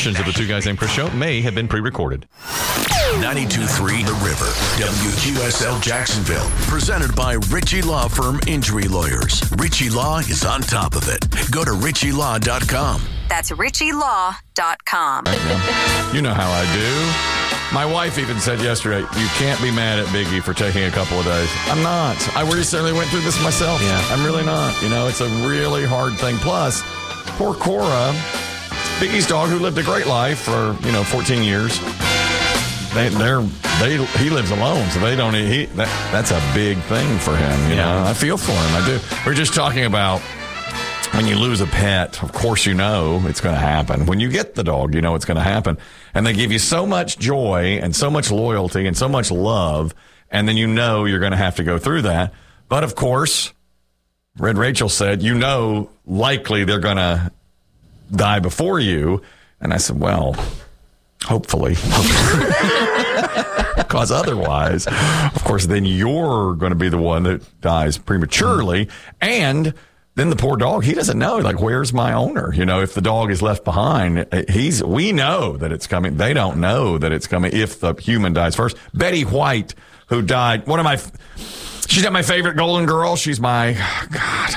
portions of the Two Guys Named Chris show may have been pre-recorded. 92.3 The River, WQSL Jacksonville. Presented by Ritchie Law Firm Injury Lawyers. Ritchie Law is on top of it. Go to ritchielaw.com. That's ritchielaw.com. You know how I do. My wife even said yesterday, you can't be mad at Biggie for taking a couple of days. I'm not. I recently went through this myself. Yeah. I'm really not. You know, it's a really hard thing. Plus, poor Cora, Biggie's dog who lived a great life for, 14 years. He lives alone, so they don't. That's a big thing for him. You know, I feel for him. I do. We're just talking about when you lose a pet. Of course, you know it's going to happen. When you get the dog, you know it's going to happen, and they give you so much joy and so much loyalty and so much love, and then you know you're going to have to go through that. But of course, Red Rachel said, likely they're going to die before you, and I said, well. Hopefully. Because otherwise, of course, then you're going to be the one that dies prematurely. And then the poor dog, he doesn't know, where's my owner? If the dog is left behind, we know that it's coming. They don't know that it's coming if the human dies first. Betty White, who died, she's not my favorite Golden Girl. She's my, God.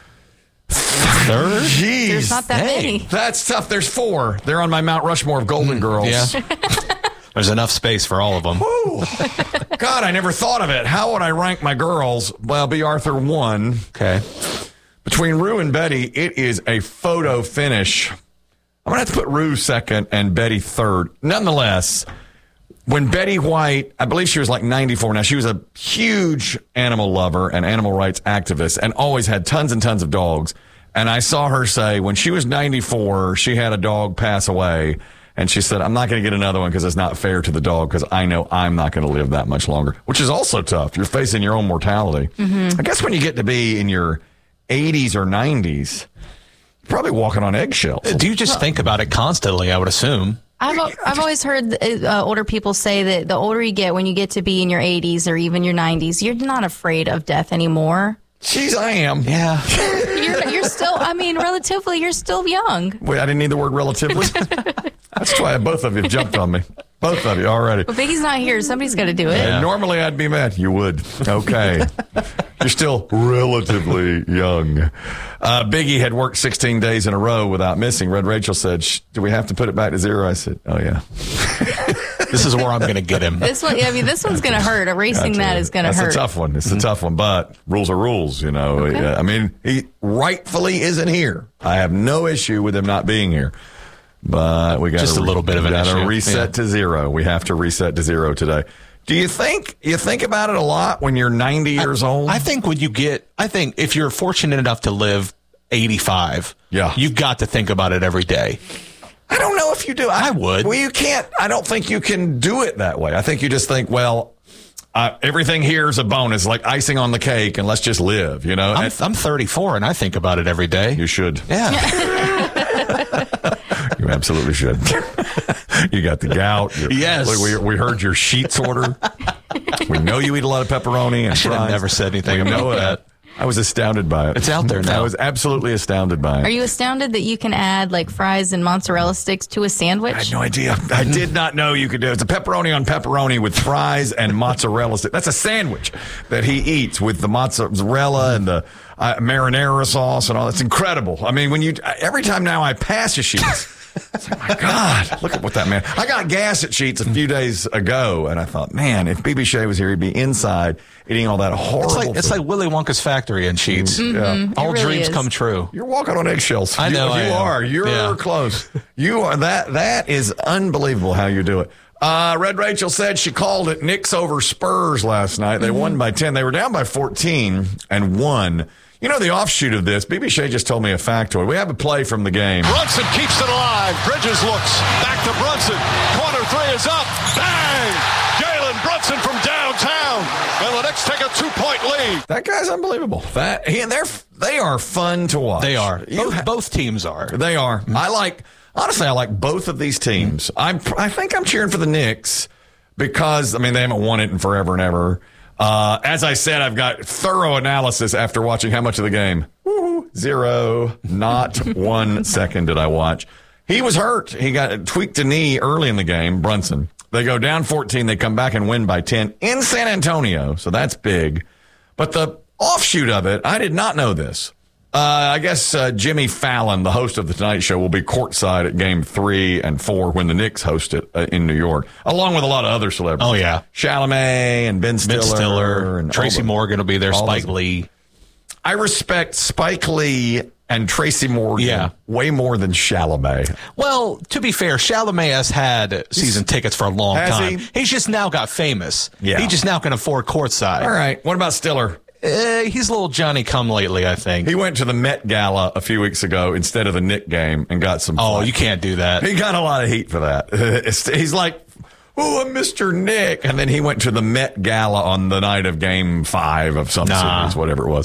Third? Jeez. There's not that many. That's tough. There's 4. They're on my Mount Rushmore of Golden Girls. Yeah. There's enough space for all of them. Ooh. God, I never thought of it. How would I rank my girls? Well, B. Arthur 1. Okay. Between Rue and Betty, it is a photo finish. I'm going to have to put Rue second and Betty third. Nonetheless, when Betty White, I believe she was 94 now, she was a huge animal lover and animal rights activist and always had tons and tons of dogs. And I saw her say when she was 94, she had a dog pass away. And she said, I'm not going to get another one because it's not fair to the dog because I know I'm not going to live that much longer, which is also tough. You're facing your own mortality. Mm-hmm. I guess when you get to be in your 80s or 90s, you're probably walking on eggshells. Do you just think about it constantly, I would assume? I've always heard older people say that the older you get, when you get to be in your 80s or even your 90s, you're not afraid of death anymore. Jeez, I am. Yeah. You're still, relatively, you're still young. Wait, I didn't need the word relatively. That's why both of you jumped on me. Both of you already. But Biggie's not here. Somebody's got to do it. Yeah. Normally, I'd be mad. You would. Okay. You're still relatively young. Biggie had worked 16 days in a row without missing. Red Rachel said, do we have to put it back to 0? I said, oh, yeah. This is where I'm going to get him. This one's going to hurt. Erasing that is going to hurt. That's a tough one. It's a tough one, but rules are rules, Okay. He rightfully isn't here. I have no issue with him not being here. But we got just a little bit of an issue. Reset to 0. We have to reset to 0 today. Do you think about it a lot when you're 90 years old? I think if you're fortunate enough to live 85, you've got to think about it every day. I don't know if you do. I would. Well, you can't. I don't think you can do it that way. I think you just think, everything here is a bonus, like icing on the cake, and let's just live, I'm 34, and I think about it every day. You should. Yeah. You absolutely should. You got the gout. Yes. We heard your sheets order. We know you eat a lot of pepperoni and I should have fries. never said anything about that. I was astounded by it. It's out there now. I was absolutely astounded by it. Are you astounded that you can add fries and mozzarella sticks to a sandwich? I had no idea. I did not know you could do it. It's a pepperoni on pepperoni with fries and mozzarella sticks. That's a sandwich that he eats with the mozzarella and the marinara sauce and all. It's incredible. Every time now I pass a Sheetz, it's like, my God, look at what that man. I got gas at Sheetz a few days ago, and I thought, man, if BB Shea was here, he'd be inside eating all that horrible It's like Willy Wonka's factory in Sheetz. Mm-hmm. All really dreams is. come true. You're walking on eggshells. I know. You are. You're close. You are. That is unbelievable how you do it. Red Rachel said she called it Knicks over Spurs last night. They won by 10. They were down by 14 and won. The offshoot of this, BB Shea just told me a factoid. We have a play from the game. Brunson keeps it alive. Bridges looks back to Brunson. Corner 3 is up. Bang! Jalen Brunson from downtown. And the Knicks take a 2-point lead. That guy's unbelievable. They are fun to watch. They are. Both teams are. They are. Honestly, I like both of these teams. I think I'm cheering for the Knicks because, they haven't won it in forever and ever. As I said, I've got thorough analysis after watching how much of the game? 0. Not 1 second did I watch. He was hurt. He got tweaked a knee early in the game, Brunson. They go down 14. They come back and win by 10 in San Antonio. So that's big. But the offshoot of it, I did not know this. I guess Jimmy Fallon, the host of The Tonight Show, will be courtside at Game 3 and 4 when the Knicks host it in New York, along with a lot of other celebrities. Oh, yeah. Chalamet and Ben Stiller. And Tracy Morgan will be there, Spike Lee. I respect Spike Lee and Tracy Morgan way more than Chalamet. Well, to be fair, Chalamet has had season tickets for a long time. He's just now got famous. Yeah. He just now can afford courtside. All right. What about Stiller? He's a little Johnny-come-lately, I think. He went to the Met Gala a few weeks ago instead of the Knick game and got some flack. You can't do that. He got a lot of heat for that. He's like, I'm Mr. Nick. And then he went to the Met Gala on the night of Game 5 of some series, whatever it was.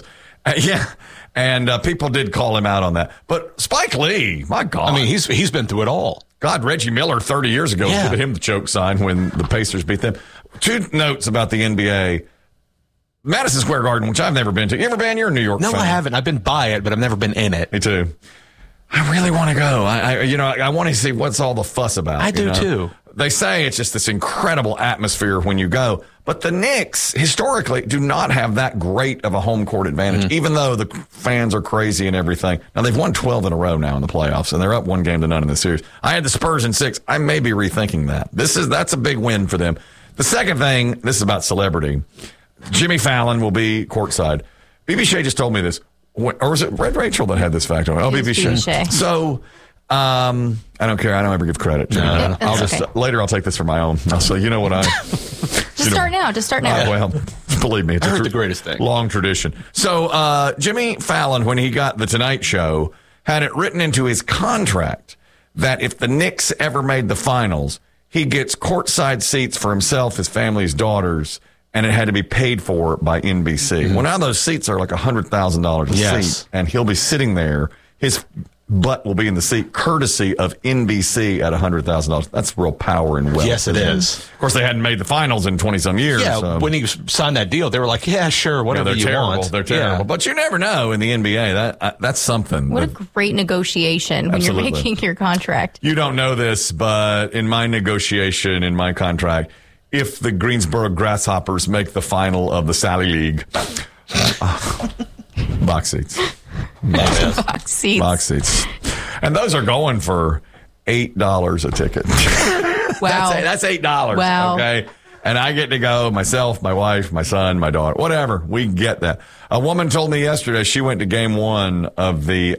And people did call him out on that. But Spike Lee, my God. I mean, he's been through it all. God, Reggie Miller 30 years ago gave him the choke sign when the Pacers beat them. 2 notes about the NBA. Madison Square Garden, which I've never been to. You ever been? You're a New York fan. No, I haven't. I've been by it, but I've never been in it. Me too. I really want to go. I want to see what's all the fuss about. I do too. They say it's just this incredible atmosphere when you go. But the Knicks, historically, do not have that great of a home court advantage, even though the fans are crazy and everything. Now, they've won 12 in a row now in the playoffs, and they're up 1-0 in the series. I had the Spurs in 6. I may be rethinking that. That's a big win for them. The second thing, this is about celebrity. Jimmy Fallon will be courtside. B.B. Shea just told me this. Or was it Red Rachel that had this fact on? B.B. Shea. So, I don't care. I don't ever give credit. Later I'll take this for my own. I'll say, you know what Just start now. Well, believe me, it's the greatest thing. Long tradition. So, Jimmy Fallon, when he got The Tonight Show, had it written into his contract that if the Knicks ever made the finals, he gets courtside seats for himself, his family, his daughters, and it had to be paid for by NBC. Well, now those seats are like $100,000 a seat, and he'll be sitting there. His butt will be in the seat, courtesy of NBC at $100,000. That's real power and wealth. Yes, it is. Of course, they hadn't made the finals in 20-some years. Yeah, so. when he signed that deal, they were like, yeah, sure, whatever you want. They're terrible. Yeah. But you never know in the NBA. That's something. What a great negotiation when you're making your contract. You don't know this, but in my negotiation, in my contract, if the Greensboro Grasshoppers make the final of the Sally League, box seats. Box seats. And those are going for $8 a ticket. Wow. That's $8. Wow. Okay. And I get to go, myself, my wife, my son, my daughter, whatever. We get that. A woman told me yesterday she went to Game 1 of the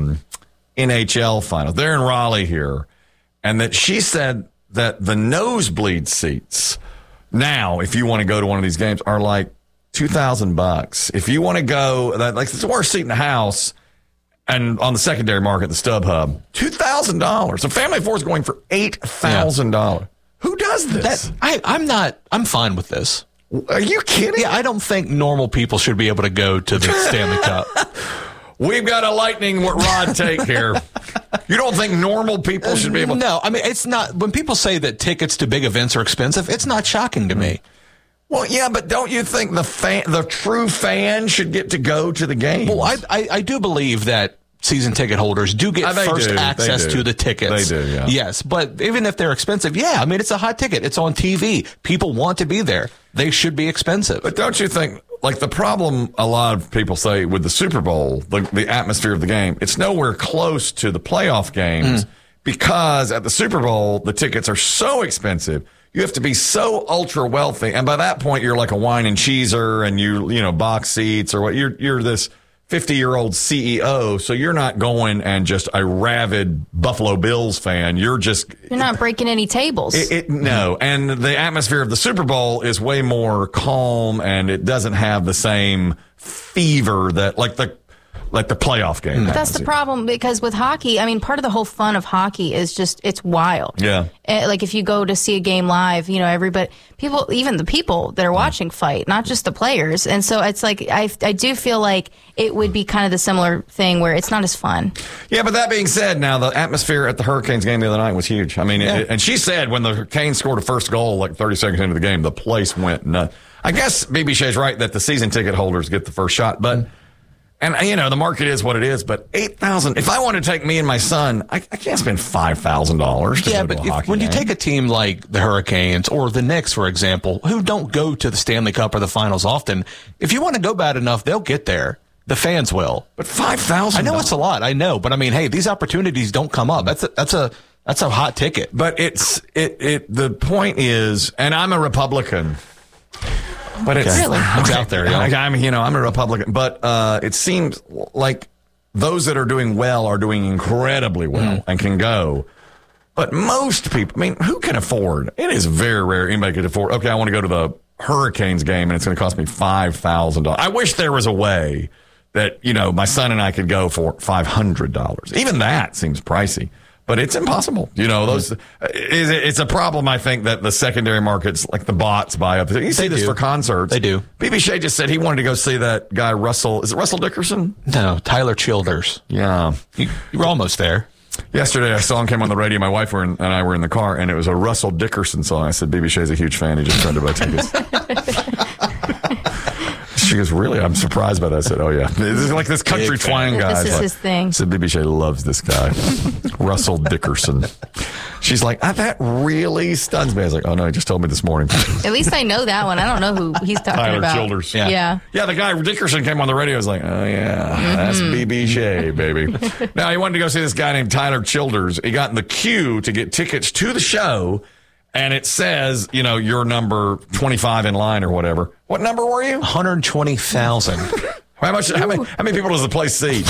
NHL finals. They're in Raleigh here. And that she said that the nosebleed seats now, if you want to go to one of these games, are like $2,000. If you want to go, like it's the worst seat in the house, and on the secondary market, the StubHub, $2,000. A family of 4 is going for $8,000. Yeah. Who does this? I'm fine with this. Are you kidding? Yeah, I don't think normal people should be able to go to the Stanley Cup. We've got a lightning rod take here. You don't think normal people should be able to? No, I mean, it's not. When people say that tickets to big events are expensive, it's not shocking to me. Well, yeah, but don't you think the true fan should get to go to the game? Well, I do believe that season ticket holders do get first access to the tickets. They do, yeah. Yes, but even if they're expensive, I mean, it's a hot ticket. It's on TV. People want to be there. They should be expensive. But don't you think, like the problem a lot of people say with the Super Bowl, the atmosphere of the game, it's nowhere close to the playoff games because at the Super Bowl, the tickets are so expensive. You have to be so ultra wealthy. And by that point, you're like a wine and cheeser and you box seats or what. You're this 50-year-old CEO. So you're not going and just a rabid Buffalo Bills fan. You're not breaking any tables. No. And the atmosphere of the Super Bowl is way more calm and it doesn't have the same fever that like the playoff game. That's the problem because with hockey, I mean, part of the whole fun of hockey is just it's wild. Yeah. Like if you go to see a game live, even the people that are watching fight, not just the players. And so it's like I do feel like it would be kind of the similar thing where it's not as fun. Yeah, but that being said, now the atmosphere at the Hurricanes game the other night was huge. I mean, and she said when the Canes scored a first goal like 30 seconds into the game, the place went nuts. I guess B.B. Shea's right that the season ticket holders get the first shot, but And, the market is what it is, but $8,000. If I want to take me and my son, I can't spend $5,000 to go to a hockey when game. you take a team like the Hurricanes or the Knicks, for example, who don't go to the Stanley Cup or the finals often, if you want to go bad enough, they'll get there. The fans will. But $5,000. I know it's a lot. I know. But, I mean, hey, these opportunities don't come up. That's a hot ticket. But the point is, and I'm a Republican. But it's really? It's out there. I'm a Republican, but it seems like those that are doing well are doing incredibly well and can go. But most people, who can afford? It is very rare anybody can afford. Okay, I want to go to the Hurricanes game, and it's going to cost me $5,000. I wish there was a way that my son and I could go for $500. Even that seems pricey. But it's impossible. It's a problem, I think, that the secondary markets, like the bots, buy up. You see this for concerts. They do. BB Shea just said he wanted to go see that guy, Russell. Is it Russell Dickerson? No, Tyler Childers. Yeah. You were almost there. Yesterday, a song came on the radio. My wife and I were in the car, and it was a Russell Dickerson song. I said, BB Shea's a huge fan. He just tried to buy tickets. She goes, really? I'm surprised by that. I said, oh, yeah. This is like this country twang guy. This is his thing. I said, BB Shea loves this guy, Russell Dickerson. She's like, that really stuns me. I was like, oh, no, he just told me this morning. At least I know that one. I don't know who he's talking about. Tyler Childers. Yeah. Yeah, the guy, Dickerson, came on the radio. I was like, oh, yeah, that's BB Shea, baby. Now, he wanted to go see this guy named Tyler Childers. He got in the queue to get tickets to the show. And it says, you're number 25 in line or whatever. What number were you? 120,000. How many people does the place seat?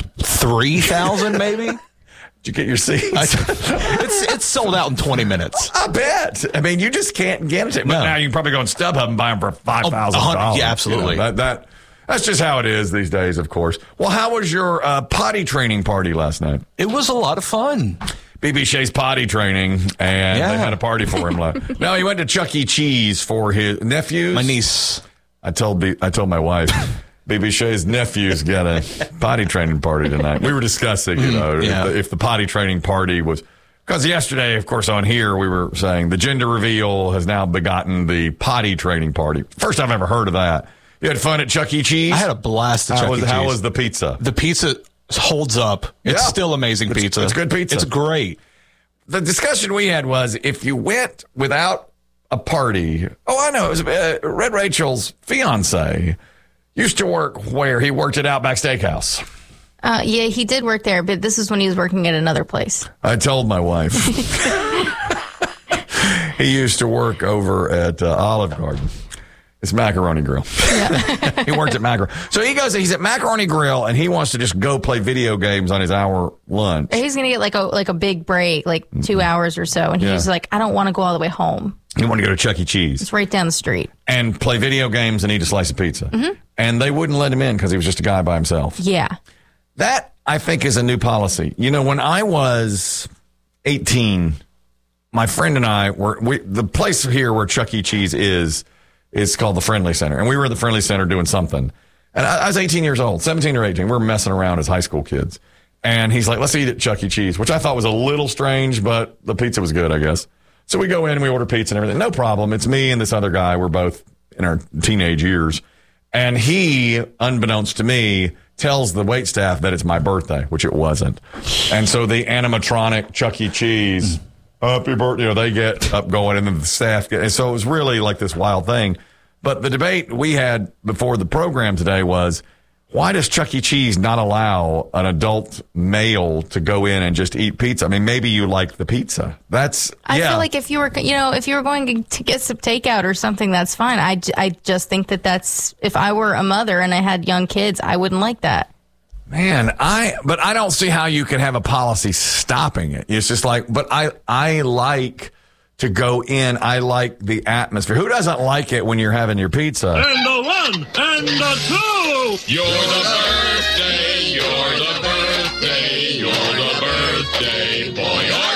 3,000 maybe? Did you get your seats? It's sold out in 20 minutes. I bet. You just can't get it. But now you can probably go on StubHub and buy them for $5,000. Yeah, absolutely. That's just how it is these days, of course. Well, how was your potty training party last night? It was a lot of fun. BB Shea's potty training, and they had a party for him. No, he went to Chuck E. Cheese for his nephews. My niece. I told my wife, BB Shea's nephews got a potty training party tonight. We were discussing, if the potty training party was, because yesterday, of course, on here we were saying the gender reveal has now begotten the potty training party. First I've ever heard of that. You had fun at Chuck E. Cheese? I had a blast at Chuck E. Cheese. How was the pizza? The pizza holds up. It's still amazing pizza. It's good pizza. It's great. The discussion we had was if you went without a party. Oh, I know. It was Red Rachel's fiance used to work where he worked at Outback Steakhouse. Yeah, he did work there, but this is when he was working at another place. I told my wife. He used to work over at Olive Garden. It's Macaroni Grill. Yeah. He worked at Macaroni. So he's at Macaroni Grill, and he wants to just go play video games on his hour lunch. He's going to get like a big break, like 2 hours or so. And he's like, I don't want to go all the way home. He wanted to go to Chuck E. Cheese. It's right down the street. And play video games and eat a slice of pizza. Mm-hmm. And they wouldn't let him in because he was just a guy by himself. Yeah. That, I think, is a new policy. When I was 18, my friend and I the place here where Chuck E. Cheese is called the Friendly Center. And we were at the Friendly Center doing something. And I was 18 years old, 17 or 18. We were messing around as high school kids. And he's like, let's eat at Chuck E. Cheese, which I thought was a little strange, but the pizza was good, I guess. So we go in and we order pizza and everything. No problem. It's me and this other guy. We're both in our teenage years. And he, unbeknownst to me, tells the waitstaff that it's my birthday, which it wasn't. And so the animatronic Chuck E. Cheese, happy birthday, they get up going, and then the staff and so it was really like this wild thing. But the debate we had before the program today was, why does Chuck E. Cheese not allow an adult male to go in and just eat pizza? Maybe you like the pizza. I feel like if you were going to get some takeout or something, that's fine. I just think that's, if I were a mother and I had young kids, I wouldn't like that. Man, but I don't see how you can have a policy stopping it. It's just like, but I like to go in. I like the atmosphere. Who doesn't like it when you're having your pizza? And the one, and the two. You're the birthday, you're the birthday, you're the birthday boy or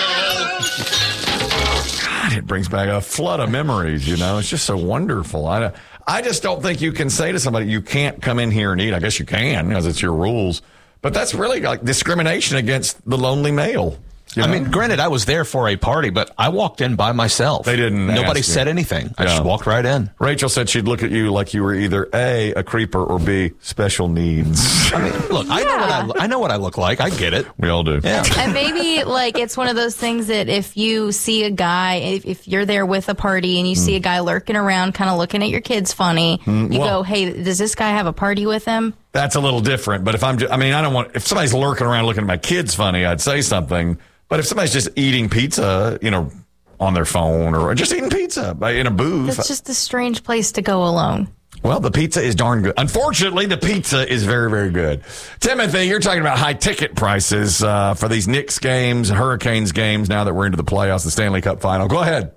girl. God, it brings back a flood of memories, It's just so wonderful. I just don't think you can say to somebody, you can't come in here and eat. I guess you can, because it's your rules. But that's really like discrimination against the lonely male. I mean, granted, I was there for a party, but I walked in by myself. They didn't Nobody ask you. said anything. I just walked right in. Rachel said she'd look at you like you were either A, creeper, or B, special needs. I mean, look, I know what I look like. I get it. We all do. Yeah. And maybe like it's one of those things that if you see a guy, if you're there with a party and you see a guy lurking around, kind of looking at your kids funny, you go, "Hey, does this guy have a party with him?" That's a little different. But if I don't want, if somebody's lurking around looking at my kids funny, I'd say something. But if somebody's just eating pizza, on their phone or just eating pizza in a booth. It's just a strange place to go alone. Well, the pizza is darn good. Unfortunately, the pizza is very, very good. Timothy, you're talking about high ticket prices for these Knicks games, Hurricanes games, now that we're into the playoffs, the Stanley Cup final. Go ahead.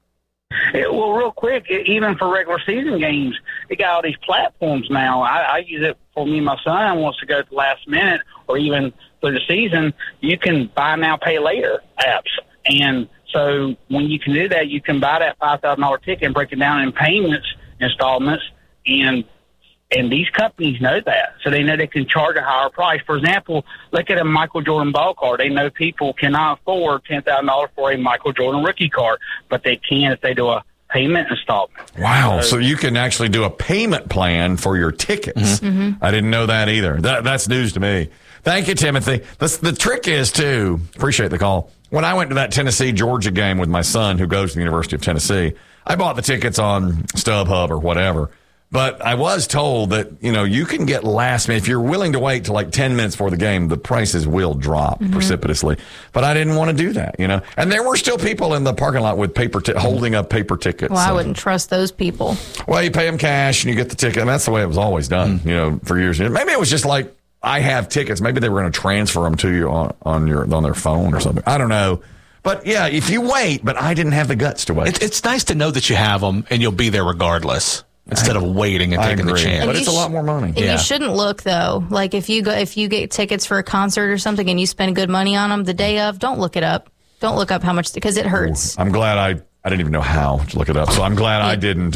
Well, real quick, even for regular season games, they got all these platforms now. I use it for me and my son wants to go at the last minute or even through the season. You can buy now, pay later apps. And so when you can do that, you can buy that $5,000 ticket and break it down in payments, installments, and these companies know that. So they know they can charge a higher price. For example, look at a Michael Jordan ball card. They know people cannot afford $10,000 for a Michael Jordan rookie card, but they can if they do a payment installment. Wow. So you can actually do a payment plan for your tickets. Mm-hmm. I didn't know that either. That's news to me. Thank you, Timothy. The trick is, too, appreciate the call. When I went to that Tennessee-Georgia game with my son who goes to the University of Tennessee, I bought the tickets on StubHub or whatever. But I was told that, you can get last minute. If you're willing to wait till like 10 minutes before the game, the prices will drop precipitously. But I didn't want to do that, And there were still people in the parking lot with holding up paper tickets. Well, I wouldn't trust those people. Well, you pay them cash and you get the ticket. And that's the way it was always done, for years. Maybe it was just like, I have tickets. Maybe they were going to transfer them to you on their phone or something. I don't know. But yeah, if you wait, but I didn't have the guts to wait. It's nice to know that you have them and you'll be there regardless. Instead of waiting and taking the chance. But it's a lot more money. And you shouldn't look, though. Like, if you get tickets for a concert or something and you spend good money on them the day of, don't look it up. Don't look up how much, because it hurts. I'm glad I didn't even know how to look it up, so I'm glad I didn't.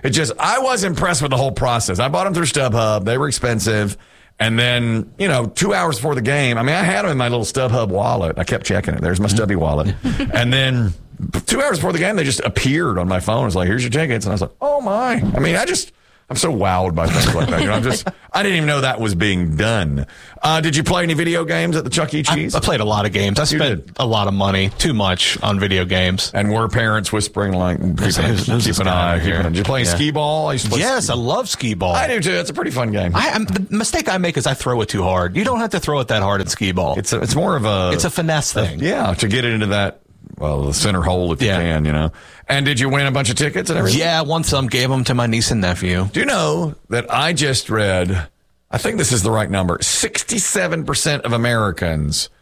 I was impressed with the whole process. I bought them through StubHub. They were expensive. And then, 2 hours before the game, I had them in my little StubHub wallet. I kept checking it. There's my Stubby wallet. And then 2 hours before the game, they just appeared on my phone. It was like, here's your tickets. And I was like, oh, my. I'm so wowed by things like that. I didn't even know that was being done. Did you play any video games at the Chuck E. Cheese? I played a lot of games. I spent a lot of money, too much, on video games. And were parents whispering like, keep an eye here? Did you play skee ball? Yes, I love skee ball. I do too. It's a pretty fun game. The mistake I make is I throw it too hard. You don't have to throw it that hard in skee ball. It's more of a... It's a finesse thing. To get it into that... Well, the center hole if you can, And did you win a bunch of tickets and everything? Yeah, I won some, gave them to my niece and nephew. Do you know that I just read, I think this is the right number, 67% of Americans